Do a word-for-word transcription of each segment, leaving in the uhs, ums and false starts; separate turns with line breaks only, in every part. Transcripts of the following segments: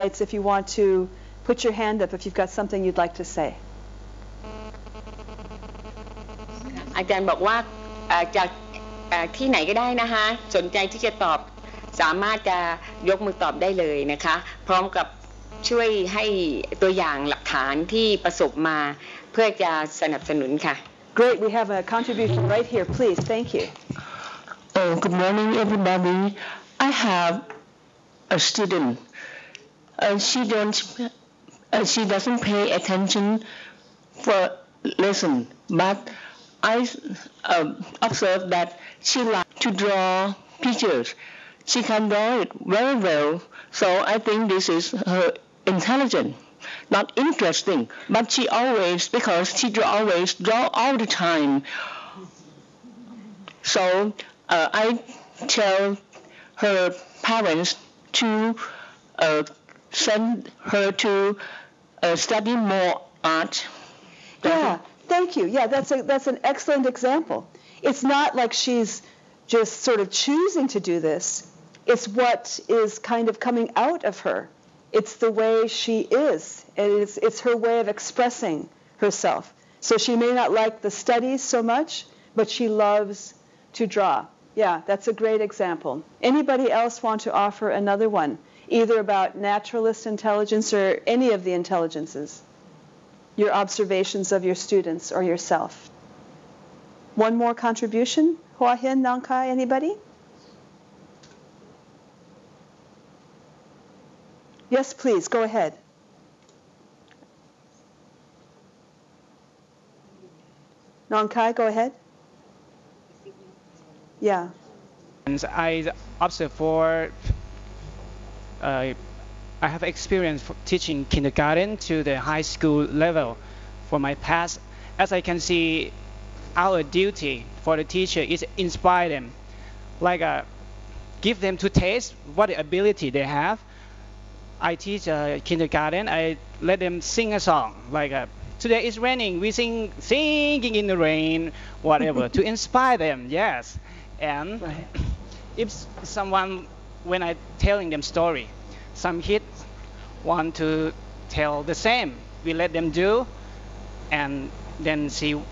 if you want to put your hand up if you've got something you'd like to say.
อาจารย์บอกว่าจากที่ไหนก็ได้นะคะสนใจที่จะตอบสามารถจะยกมือตอบได้เลยนะคะพร้อมกับช่วยให้ตัวอย่างหลักฐานที่ประสบมาเพื่อจะสนับสนุนค่ะ
Great, we have a contribution right here, please. Thank you.
Oh, good morning, everybody. I have a student. Uh, she don't. Uh, she doesn't pay attention for lesson, but I uh, observed that she likes to draw pictures. She can draw it very well, so I think this is her intelligence. Not interesting, but she always, because she draw, always draw all the time. So uh, I tell her parents to uh, send her to uh, study more art.
Yeah, thank you. Yeah, that's a, that's an excellent example. It's not like she's just sort of choosing to do this. It's what is kind of coming out of her. It's the way she is. And it's, it's her way of expressing herself. So she may not like the studies so much, but she loves to draw. Yeah, that's a great example. Anybody else want to offer another one, either about naturalist intelligence or any of the intelligences? Your observations of your students or yourself. One more contribution? Hua Hin, Nong Kai, anybody? Yes, please, go ahead. Nong Kai, go ahead. Yeah.
And I observe for, uh, I have experience for teaching kindergarten to the high school level for my past. As I can see, our duty for the teacher is inspire them, like uh, give them to taste what ability they have. I teach uh, kindergarten, I let them sing a song, like uh, today it's raining, we sing singing in the rain, whatever, to inspire them, yes. And right. If someone, when I telling them story, some kids want to tell the same, we let them do, and then see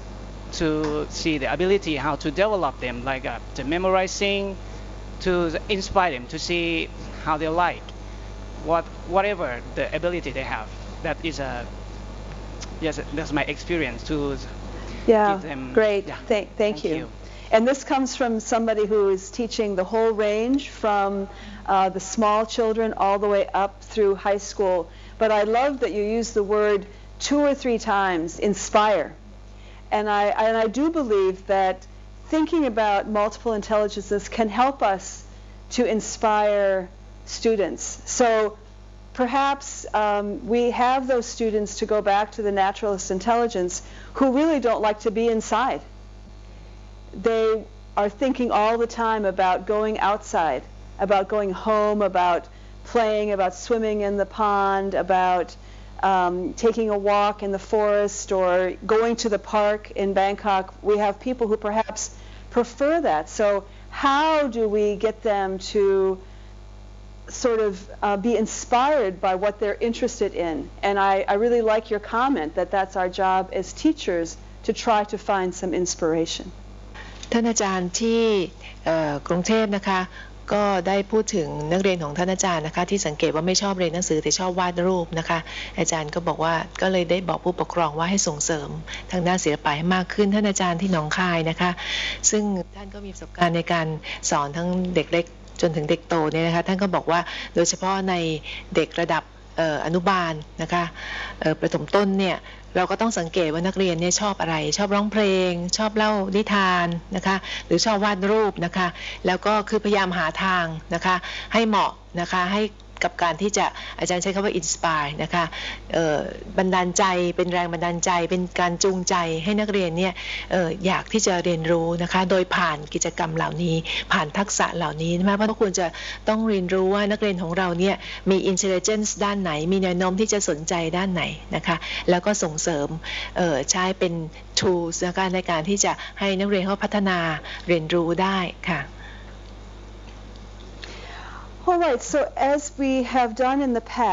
to see the ability how to develop them, like uh, to memorizing, to inspire them to see how they like, what whatever the ability they have. That is a yes, that's my experience to
yeah,
give them.
Great,
Yeah.
Thank, thank,
thank
you.
you.
And this comes from somebody who is teaching the whole range from uh, the small children all the way up through high school. But I love that you use the word two or three times, inspire. And I, and I do believe that thinking about multiple intelligences can help us to inspire students. So perhaps um, we have those students, to go back to the naturalist intelligence, who really don't like to be inside. They are thinking all the time about going outside, about going home, about playing, about swimming in the pond, about um, taking a walk in the forest or going to the park in Bangkok. We have people who perhaps prefer that. So how do we get them to sort of uh, be inspired by what they're interested in? And I, I really like your comment that that's our job as teachers, to try to find some inspiration.
ท่านอาจารย์ที่กรุงเทพนะคะก็ได้พูดถึงนักเรียนของท่านอาจารย์นะคะที่สังเกตว่าไม่ชอบเรียนหนังสือแต่ชอบวาดรูปนะคะอาจารย์ก็บอกว่าก็เลยได้บอกผู้ปกครองว่าให้ส่งเสริมทางด้านศิลปะให้มากขึ้นท่านอาจารย์ที่หนองคายนะคะซึ่งท่านก็มีประสบการณ์ในการสอนทั้งเด็กเล็กจนถึงเด็กโตเนี่ยนะคะท่านก็บอกว่าโดยเฉพาะในเด็กระดับอนุบาลนะคะประถมต้นเนี่ยเราก็ต้องสังเกตว่านักเรียนเนี่ยชอบอะไรชอบร้องเพลงชอบเล่านิทานนะคะหรือชอบวาดรูปนะคะแล้วก็คือพยายามหาทางนะคะให้เหมาะนะคะให้กับการที่จะอาจารย์ใช้คำว่า inspire นะคะบันดาลใจเป็นแรงบันดาลใจเป็นการจูงใจให้นักเรียนเนี่ย อ, อยากที่จะเรียนรู้นะคะโดยผ่านกิจกรรมเหล่านี้ผ่านทักษะเหล่านี้นะเพราะควรจะต้องเรียนรู้ว่านักเรียนของเราเนี่ยมี intelligence ด้านไหนมีแนวโน้มที่จะสนใจด้านไหนนะคะแล้วก็ส่งเสริมใช้เป็น tools นะคะในการที่จะให้นักเรียนเขาพัฒนาเรียนรู้ได้ค่ะ
All right, so as we have done in the past,